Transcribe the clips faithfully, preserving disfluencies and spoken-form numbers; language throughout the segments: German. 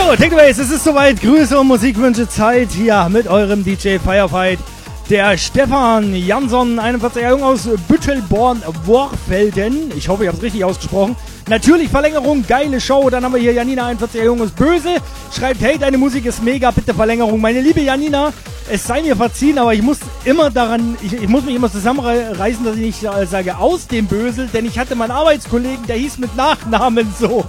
So, Takeaways, es ist soweit. Grüße und Musikwünsche Zeit hier mit eurem D J Firefight. Der Stefan Jansson, einundvierziger Jung aus Büttelborn-Worfelden. Ich hoffe, ich habe es richtig ausgesprochen. Natürlich Verlängerung, geile Show. Dann haben wir hier Janina, einundvierziger Jung aus Böse. Schreibt, hey, deine Musik ist mega, bitte Verlängerung. Meine liebe Janina, es sei mir verziehen, aber ich muss immer daran, ich, ich muss mich immer zusammenreißen, dass ich nicht äh, sage aus dem Bösel, denn ich hatte meinen Arbeitskollegen, der hieß mit Nachnamen so.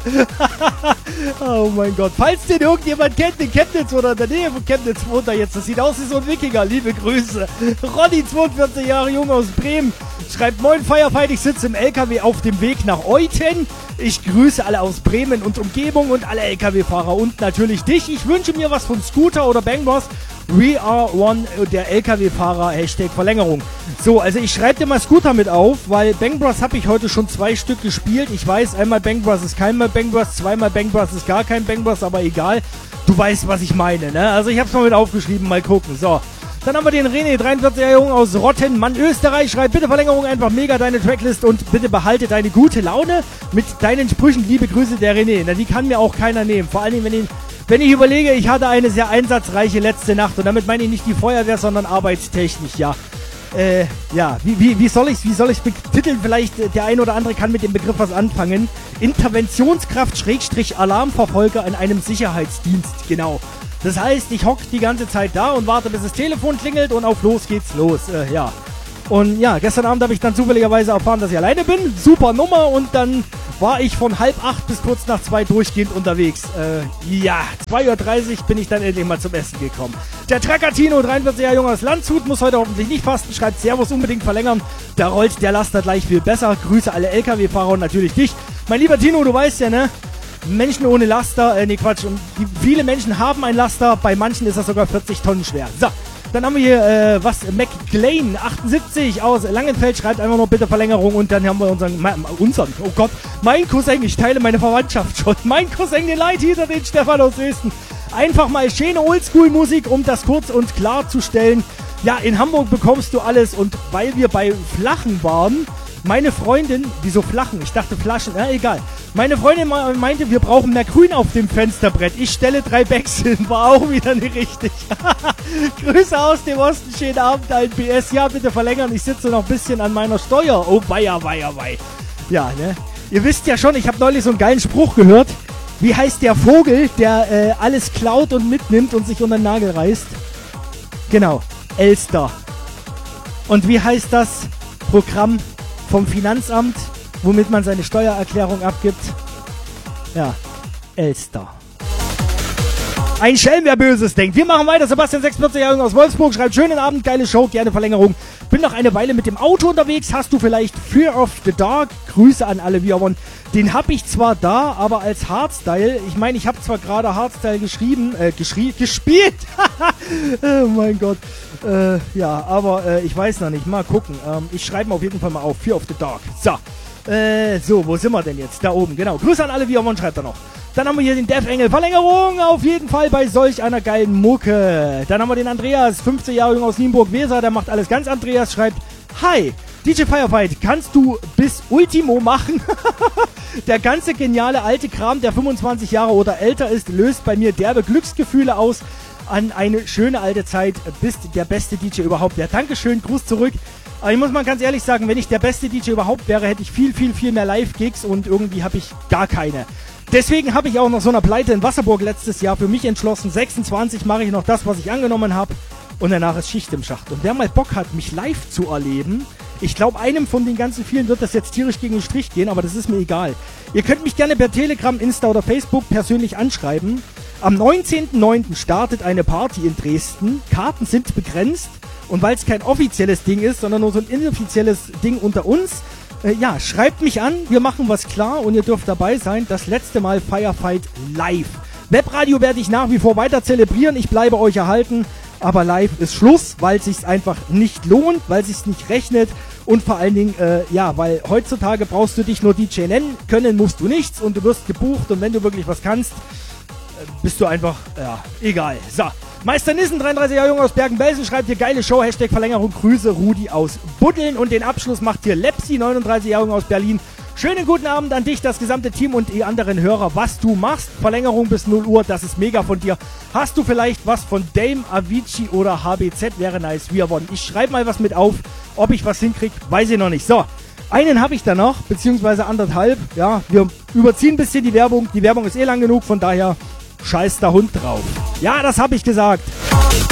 Oh mein Gott. Falls den irgendjemand kennt, in Chemnitz oder in der Nähe von Chemnitz wohnt er jetzt. Das sieht aus wie so ein Wikinger. Liebe Grüße. Ronny, zweiundvierzig Jahre jung aus Bremen. Schreibt, moin Firefight, ich sitze im L K W auf dem Weg nach Euthen. Ich grüße alle aus Bremen und Umgebung und alle L K W-Fahrer und natürlich dich. Ich wünsche mir was von Scooter oder Bang Bros. We are one, der L K W-Fahrer, Hashtag Verlängerung. So, also ich schreibe dir mal Scooter mit auf, weil Bang Bros habe ich heute schon zwei Stück gespielt. Ich weiß, einmal Bang Bros ist kein mal Bang Bros, zweimal Bang Bros ist gar kein Bang Bros, aber egal. Du weißt, was ich meine, ne? Also ich hab's mal mit aufgeschrieben, mal gucken. So, dann haben wir den René, dreiundvierziger Jung aus Rottenmann, Österreich. Schreibt, bitte Verlängerung, einfach mega deine Tracklist und bitte behalte deine gute Laune mit deinen Sprüchen. Liebe Grüße, der René. Na, die kann mir auch keiner nehmen. Vor allen Dingen, wenn ich, wenn ich überlege, ich hatte eine sehr einsatzreiche letzte Nacht. Und damit meine ich nicht die Feuerwehr, sondern arbeitstechnisch, ja. Äh, ja, wie, wie, wie soll ich's, wie soll ich's betiteln? Vielleicht äh, der ein oder andere kann mit dem Begriff was anfangen. Interventionskraft Schrägstrich Alarmverfolger in einem Sicherheitsdienst, genau. Das heißt, ich hock die ganze Zeit da und warte, bis das Telefon klingelt und auf los geht's los, äh, ja. Und ja, gestern Abend habe ich dann zufälligerweise erfahren, dass ich alleine bin. Super Nummer. Und dann war ich von halb acht bis kurz nach zwei durchgehend unterwegs. Äh, ja, zwei Uhr dreißig bin ich dann endlich mal zum Essen gekommen. Der Trackatino, dreiundvierziger Jung aus Landshut, muss heute hoffentlich nicht fasten. Schreibt, Servus, unbedingt verlängern. Da rollt der Laster gleich viel besser. Grüße alle L K W-Fahrer und natürlich dich. Mein lieber Tino, du weißt ja, ne? Menschen ohne Laster, äh, nee, Quatsch. Die, viele Menschen haben ein Laster. Bei manchen ist das sogar vierzig Tonnen schwer. So. Dann haben wir hier, äh, was, McLean, achtundsiebzig aus Langenfeld, schreibt einfach nur bitte Verlängerung und dann haben wir unseren, ma, unseren, oh Gott, mein Cousin, ich teile meine Verwandtschaft schon, mein Cousin, den Leithieter, den Stefan aus Östen. Einfach mal schöne Oldschool-Musik, um das kurz und klar zu stellen. Ja, in Hamburg bekommst du alles und weil wir bei Flachen waren, meine Freundin, wieso Flachen? Ich dachte Flaschen, na egal. Meine Freundin meinte, wir brauchen mehr Grün auf dem Fensterbrett. Ich stelle drei Bags hin, war auch wieder nicht richtig. Grüße aus dem Osten, schönen Abend, ein B S. Ja, bitte verlängern, ich sitze noch ein bisschen an meiner Steuer. Oh, weia, weia, wei. Ja, ne? Ihr wisst ja schon, ich habe neulich so einen geilen Spruch gehört. Wie heißt der Vogel, der äh, alles klaut und mitnimmt und sich unter den Nagel reißt? Genau, Elster. Und wie heißt das Programm vom Finanzamt, womit man seine Steuererklärung abgibt? Ja, Elster. Ein Schelm, wer Böses denkt. Wir machen weiter. Sebastian, sechsundvierzig Jahre aus Wolfsburg, schreibt, schönen Abend, geile Show, gerne Verlängerung. Bin noch eine Weile mit dem Auto unterwegs. Hast du vielleicht Fear of the Dark? Grüße an alle Viavon. Den habe ich zwar da, aber als Hardstyle. Ich meine, ich habe zwar gerade Hardstyle geschrieben, äh, geschrie- gespielt. Oh mein Gott. Äh, ja, aber äh, ich weiß noch nicht. Mal gucken. Ähm, ich schreibe auf jeden Fall mal auf. Fear of the Dark. So. Äh, so, wo sind wir denn jetzt? Da oben, genau. Grüße an alle Viavon, schreibt er noch. Dann haben wir hier den Death Engel. Verlängerung auf jeden Fall bei solch einer geilen Mucke. Dann haben wir den Andreas, fünfzehn Jahre jung aus Nienburg-Weser. Der macht alles ganz. Andreas schreibt, hi, D J Firefight, kannst du bis Ultimo machen? Der ganze geniale alte Kram, der fünfundzwanzig Jahre oder älter ist, löst bei mir derbe Glücksgefühle aus. An eine schöne alte Zeit. Bist der beste D J überhaupt. Ja, Dankeschön, Gruß zurück. Aber ich muss mal ganz ehrlich sagen, wenn ich der beste D J überhaupt wäre, hätte ich viel, viel, viel mehr Live-Gigs und irgendwie habe ich gar keine. Deswegen habe ich auch nach so einer Pleite in Wasserburg letztes Jahr für mich entschlossen, sechsundzwanzig mache ich noch das, was ich angenommen habe und danach ist Schicht im Schacht. Und wer mal Bock hat, mich live zu erleben, ich glaube, einem von den ganzen vielen wird das jetzt tierisch gegen den Strich gehen, aber das ist mir egal. Ihr könnt mich gerne per Telegram, Insta oder Facebook persönlich anschreiben. Am neunzehnten neunten startet eine Party in Dresden. Karten sind begrenzt und weil es kein offizielles Ding ist, sondern nur so ein inoffizielles Ding unter uns, äh, ja, schreibt mich an, wir machen was klar und ihr dürft dabei sein. Das letzte Mal Firefight live. Webradio werde ich nach wie vor weiter zelebrieren, ich bleibe euch erhalten, aber live ist Schluss, weil es sich einfach nicht lohnt, weil es sich nicht rechnet und vor allen Dingen, äh, ja, weil heutzutage brauchst du dich nur D J nennen, können musst du nichts und du wirst gebucht und wenn du wirklich was kannst, bist du einfach, ja, egal. So, Meister Nissen, dreiunddreißig Jahre jung aus Bergen-Belsen, schreibt hier geile Show, Hashtag Verlängerung, Grüße, Rudi aus Buddeln. Und den Abschluss macht hier Lepsi, neununddreißig Jahre jung aus Berlin, Schönen guten Abend an dich, das gesamte Team und die anderen Hörer, was du machst. Verlängerung bis null Uhr, das ist mega von dir. Hast du vielleicht was von Dame, Avicii oder H B Z? Wäre nice, wir wollen. Ich schreibe mal was mit auf, ob ich was hinkriege, weiß ich noch nicht. So, einen habe ich da noch, beziehungsweise anderthalb. Ja, wir überziehen ein bisschen die Werbung. Die Werbung ist eh lang genug, von daher scheiß der Hund drauf. Ja, das habe ich gesagt.